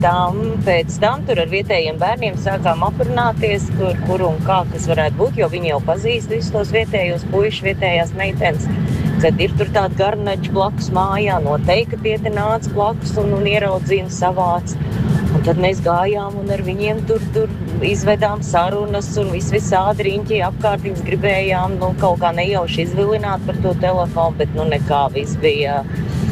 pēc tam tur ar vietējiem bērniem sākām aprunāties, kur un kā tas varētu būt, jo viņi jau pazīst visus tos vietējos puišus, vietējās meitenes. Kad ir tur tāda garnača blakus mājā, noteikti tie te nāca blakus un ieraudzīja un savāc. Un tad mēs gājām un ar viņiem tur izvedām sarunas un visādi riņķi apkārt. Viņas gribējām kaut kā nejauši izvilināt par to telefonu, bet nekā, viss bija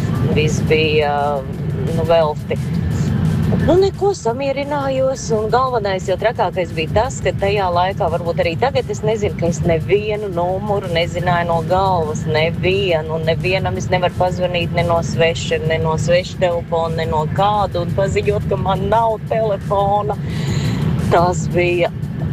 velti. Neko samierinājos, un galvenais jau trakākais bija tas, ka tajā laikā, varbūt arī tagad, es nezinu, ka es nevienu numuru nezināju no galvas, nevienam es nevaru pazvanīt ne no sveša telefona, ne no kādu, un paziņot, ka man nav telefona. Tas bija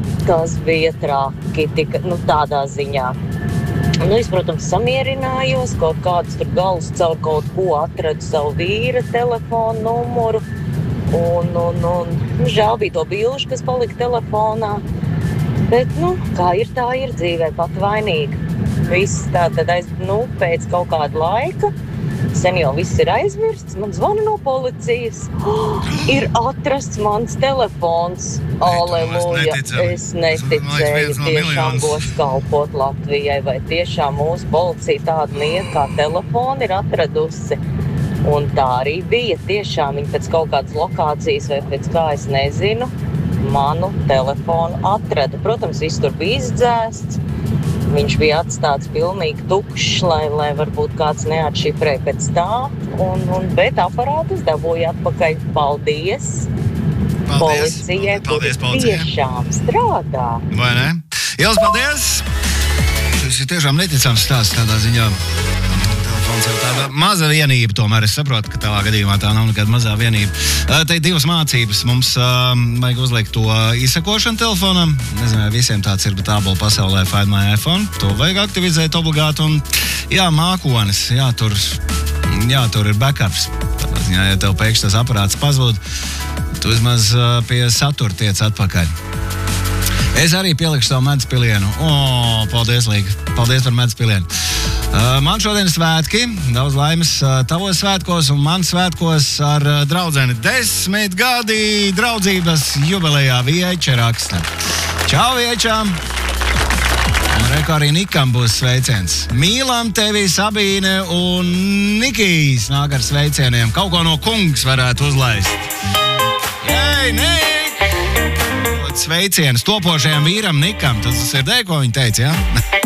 traki, tādā ziņā. Es, protams, samierinājos, kaut kādus tur galus caur kaut ko atradu savu vīra telefonu numuru. Un žēl bija to bilžu, kas palika telefonā. Bet, kā ir, tā ir dzīvē, pat vainīga. Viss tātad pēc kaut kāda laika, sen jau viss ir aizmirsts, man zvana no policijas. Ir atrasts mans telefons. Aleluja, es neticēju, tiešām būs kalpot Latvijai, vai tiešām mūsu policija tādu lietu kā telefonu ir atradusi. Un tā arī bija. Tiešām viņi pēc kaut kādas lokācijas vai pēc kā es nezinu, manu telefonu atrada. Protams, viss tur bija izdzēsts. Viņš bija atstāts pilnīgi tukšs, lai varbūt kāds neatšifrē pēc tā. Bet aparātus dabūja atpakaļ. Paldies policijai, Paldies. Tiešām strādā. Vai ne? Ielas, paldies! Tas ir tiešām neticams stāsts tādā ziņā. Tāda maza vienība, tomēr es saprotu, ka tavā gadījumā tā nav nekāda mazā vienība. Te ir divas mācības. Mums vajag uzlikt to izsakošanu telefonam. Nezinu, visiem tāds ir, bet ābolu pasaulē Find My iPhone. To vajag aktivizēt obligāti. Un, mākonis. Tur ir backups. Tādā ziņā, ja tev pēkšņi tas aparāts pazūd, tu vismaz pie satura tiec atpakaļ. Es arī pielikšu savu medus pilienu. Paldies, Līga. Paldies par medus pilienu. Man šodien svētki, daudz laimes tavos svētkos un man svētkos ar draudzeni 10 gadi draudzības jubilejā Vieča raksta. Čau, Viečām! Un reko arī Nikam būs sveiciens. Mīlam tevi, Sabīne un Nikijs nāk ar sveicieniem. Kaut ko no kungs varētu uzlaist. Jei, Nik! Sveicienus topošajam vīram Nikam. Tas ir dēļ, ko viņi teica, jā?